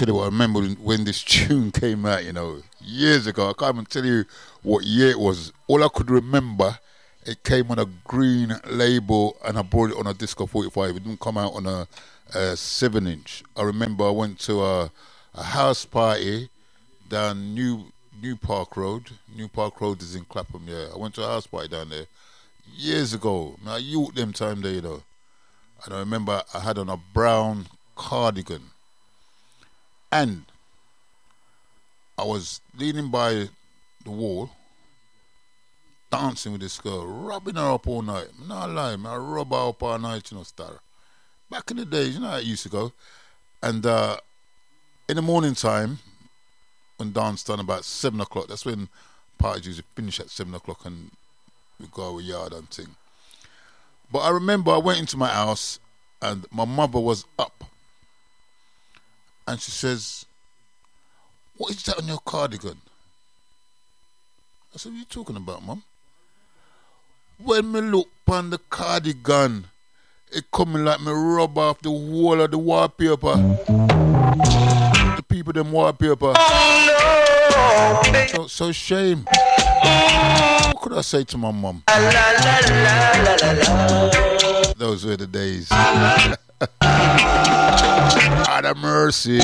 tell you what, I remember when this tune came out, years ago. I can't even tell you what year it was. All I could remember, it came on a green label and I bought it on a Disco 45. It didn't come out on a 7-inch. I remember I went to a house party down New Park Road. New Park Road is in Clapham, yeah. I went to a house party down there years ago. Now, you them time there, And I remember I had on a brown cardigan. And I was leaning by the wall, dancing with this girl, rubbing her up all night. I'm not lying, I rub her up all night, star. Back in the days, how it used to go. And in the morning time, when dance done about 7 o'clock, that's when parties used to finish at 7 o'clock and we go our yard and thing. But I remember I went into my house and my mother was up. And she says, "What is that on your cardigan?" I said, "What are you talking about, Mum?" When me look upon the cardigan, it coming like me rub off the whole of the wallpaper. The people them wallpaper. So shame. What could I say to my mum? Those were the days. Out of mercy.